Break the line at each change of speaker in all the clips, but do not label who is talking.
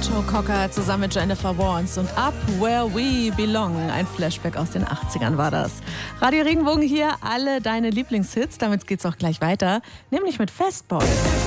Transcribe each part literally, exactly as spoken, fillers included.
Joe Cocker zusammen mit Jennifer Warnes und Up Where We Belong. Ein Flashback aus den achtzigern war das. Radio Regenbogen hier, alle deine Lieblingshits. Damit geht's auch gleich weiter, nämlich mit Fastboy.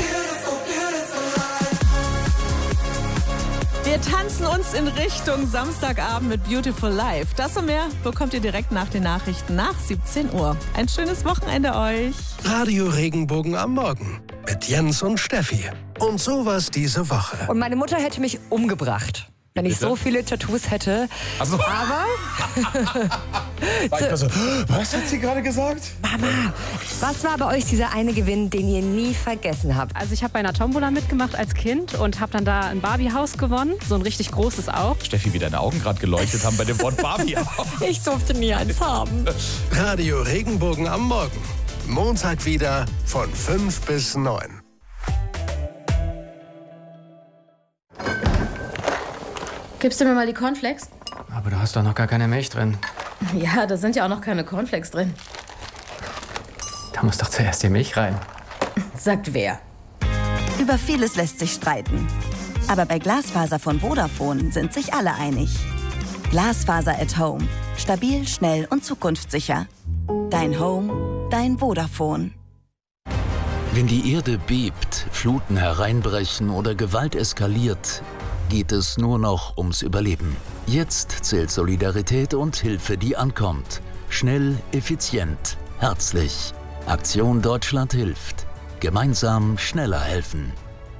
Wir tanzen uns in Richtung Samstagabend mit Beautiful Life. Das und mehr bekommt ihr direkt nach den Nachrichten nach siebzehn Uhr. Ein schönes Wochenende euch.
Radio Regenbogen am Morgen mit Jens und Steffi. Und sowas diese Woche.
Und meine Mutter hätte mich umgebracht, wenn ich
Bitte?
so viele Tattoos hätte.
Also,
Aber,
also, was hat sie gerade gesagt?
Mama, was war bei euch dieser eine Gewinn, den ihr nie vergessen habt?
Also ich habe bei einer Tombola mitgemacht als Kind und habe dann da ein Barbie-Haus gewonnen, so ein richtig großes auch.
Steffi, wie deine Augen gerade geleuchtet haben bei dem Wort Barbie.
Ich durfte nie eins haben.
Radio Regenbogen am Morgen. Montag wieder von fünf bis neun.
Gibst du mir mal die Cornflakes?
Aber du hast doch noch gar keine Milch drin.
Ja, da sind ja auch noch keine Cornflakes drin.
Da muss doch zuerst die Milch rein.
Sagt wer?
Über vieles lässt sich streiten. Aber bei Glasfaser von Vodafone sind sich alle einig. Glasfaser at Home. Stabil, schnell und zukunftssicher. Dein Home, dein Vodafone.
Wenn die Erde bebt, Fluten hereinbrechen oder Gewalt eskaliert, geht es nur noch ums Überleben. Jetzt zählt Solidarität und Hilfe, die ankommt. Schnell, effizient, herzlich. Aktion Deutschland hilft. Gemeinsam schneller helfen.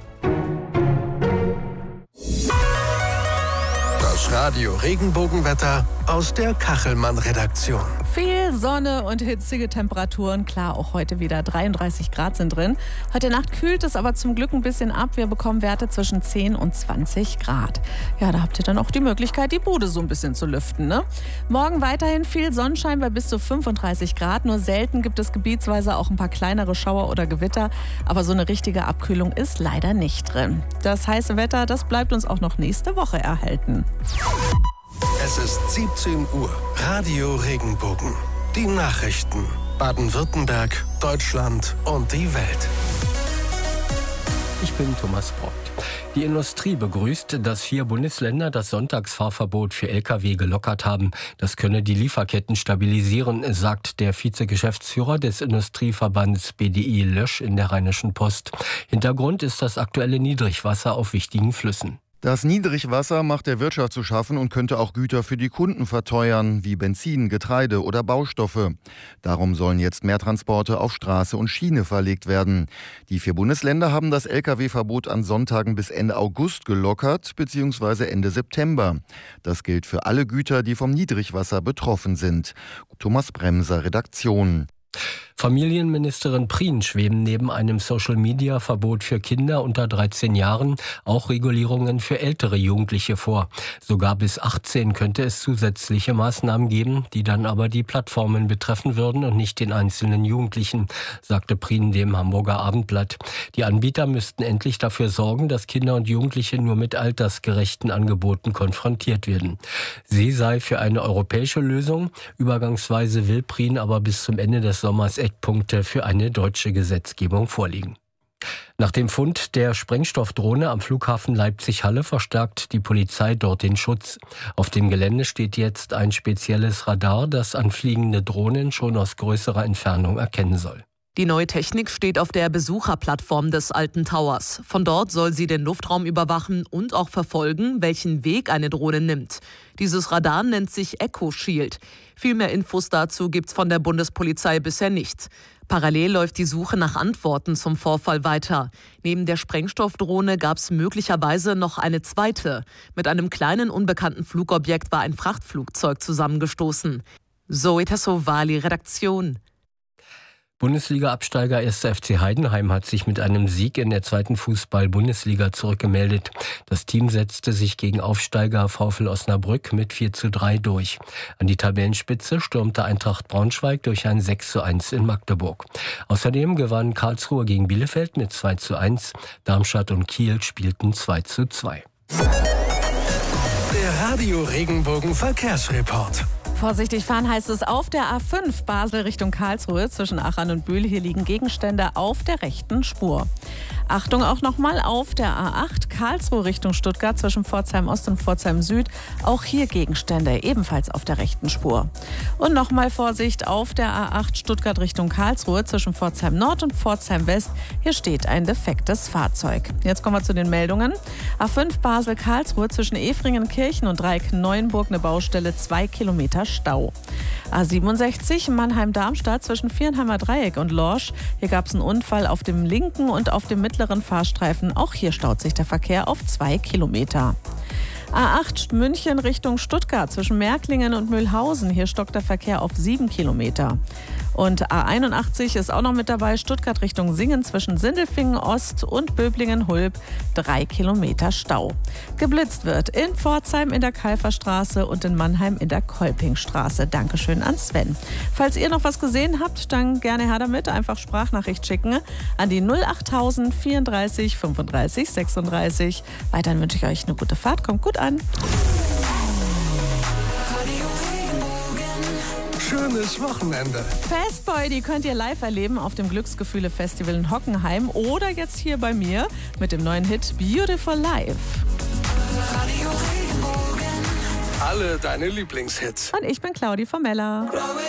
Das Radio Regenbogenwetter aus der Kachelmann-Redaktion.
Viel Sonne und hitzige Temperaturen. Klar, auch heute wieder dreiunddreißig Grad sind drin. Heute Nacht kühlt es aber zum Glück ein bisschen ab. Wir bekommen Werte zwischen zehn und zwanzig Grad. Ja, da habt ihr dann auch die Möglichkeit, die Bude so ein bisschen zu lüften, ne? Morgen weiterhin viel Sonnenschein bei bis zu fünfunddreißig Grad. Nur selten gibt es gebietsweise auch ein paar kleinere Schauer oder Gewitter. Aber so eine richtige Abkühlung ist leider nicht drin. Das heiße Wetter, das bleibt uns auch noch nächste Woche erhalten.
Es ist siebzehn Uhr. Radio Regenbogen. Die Nachrichten. Baden-Württemberg, Deutschland und die Welt.
Ich bin Thomas Brockt. Die Industrie begrüßt, dass vier Bundesländer das Sonntagsfahrverbot für L K W gelockert haben. Das könne die Lieferketten stabilisieren, sagt der Vizegeschäftsführer des Industrieverbands B D I Lösch in der Rheinischen Post. Hintergrund ist das aktuelle Niedrigwasser auf wichtigen Flüssen.
Das Niedrigwasser macht der Wirtschaft zu schaffen und könnte auch Güter für die Kunden verteuern, wie Benzin, Getreide oder Baustoffe. Darum sollen jetzt mehr Transporte auf Straße und Schiene verlegt werden. Die vier Bundesländer haben das L K W-Verbot an Sonntagen bis Ende August gelockert, bzw. Ende September. Das gilt für alle Güter, die vom Niedrigwasser betroffen sind. Thomas Bremser, Redaktion.
Familienministerin Prien schweben neben einem Social-Media-Verbot für Kinder unter dreizehn Jahren auch Regulierungen für ältere Jugendliche vor. Sogar bis achtzehn könnte es zusätzliche Maßnahmen geben, die dann aber die Plattformen betreffen würden und nicht den einzelnen Jugendlichen, sagte Prien dem Hamburger Abendblatt. Die Anbieter müssten endlich dafür sorgen, dass Kinder und Jugendliche nur mit altersgerechten Angeboten konfrontiert werden. Sie sei für eine europäische Lösung. Übergangsweise will Prien aber bis zum Ende des Sommers Eckpunkte für eine deutsche Gesetzgebung vorliegen. Nach dem Fund der Sprengstoffdrohne am Flughafen Leipzig-Halle verstärkt die Polizei dort den Schutz. Auf dem Gelände steht jetzt ein spezielles Radar, das anfliegende Drohnen schon aus größerer Entfernung erkennen soll.
Die neue Technik steht auf der Besucherplattform des Alten Towers. Von dort soll sie den Luftraum überwachen und auch verfolgen, welchen Weg eine Drohne nimmt. Dieses Radar nennt sich Echo Shield. Viel mehr Infos dazu gibt's von der Bundespolizei bisher nicht. Parallel läuft die Suche nach Antworten zum Vorfall weiter. Neben der Sprengstoffdrohne gab's möglicherweise noch eine zweite. Mit einem kleinen unbekannten Flugobjekt war ein Frachtflugzeug zusammengestoßen. Zoe Tassovali, Redaktion.
Bundesliga-Absteiger erster F C Heidenheim hat sich mit einem Sieg in der zweiten Fußball-Bundesliga zurückgemeldet. Das Team setzte sich gegen Aufsteiger VfL Osnabrück mit vier zu drei durch. An die Tabellenspitze stürmte Eintracht Braunschweig durch ein sechs zu eins in Magdeburg. Außerdem gewann Karlsruhe gegen Bielefeld mit zwei zu eins. Darmstadt und Kiel spielten zwei zu zwei.
Der Radio Regenbogen Verkehrsreport.
Vorsichtig fahren heißt es auf der A fünf Basel Richtung Karlsruhe zwischen Achern und Bühl. Hier liegen Gegenstände auf der rechten Spur. Achtung auch nochmal auf der A acht Karlsruhe Richtung Stuttgart zwischen Pforzheim Ost und Pforzheim Süd. Auch hier Gegenstände, ebenfalls auf der rechten Spur. Und nochmal Vorsicht auf der A acht Stuttgart Richtung Karlsruhe zwischen Pforzheim Nord und Pforzheim West. Hier steht ein defektes Fahrzeug. Jetzt kommen wir zu den Meldungen. A fünf Basel-Karlsruhe zwischen Efringen-Kirchen und Dreieck-Neuenburg eine Baustelle, zwei Kilometer Stau. A siebenundsechzig Mannheim-Darmstadt zwischen Vierenheimer Dreieck und Lorsch. Hier gab es einen Unfall auf dem linken und auf dem mittleren Fahrstreifen. Auch hier staut sich der Verkehr auf zwei Kilometer. A acht München Richtung Stuttgart zwischen Märklingen und Mühlhausen. Hier stockt der Verkehr auf sieben Kilometer. Und A einundachtzig ist auch noch mit dabei, Stuttgart Richtung Singen zwischen Sindelfingen Ost und Böblingen-Hulb, drei Kilometer Stau. Geblitzt wird in Pforzheim in der Kalferstraße und in Mannheim in der Kolpingstraße. Dankeschön an Sven. Falls ihr noch was gesehen habt, dann gerne her damit. Einfach Sprachnachricht schicken an die null achttausend vierunddreißig fünfunddreißig sechsunddreißig. Weiterhin wünsche ich euch eine gute Fahrt. Kommt gut an.
Schönes Wochenende.
Fastboy, die könnt ihr live erleben auf dem Glücksgefühle-Festival in Hockenheim oder jetzt hier bei mir mit dem neuen Hit Beautiful Life.
Alle deine Lieblingshits.
Und ich bin Claudi Formella.